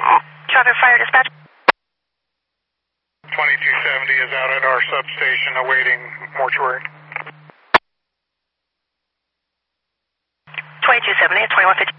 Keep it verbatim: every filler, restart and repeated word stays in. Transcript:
Traffic Fire Dispatch. twenty-two seventy is out at our substation awaiting mortuary. twenty-two seventy, twenty-one fifty.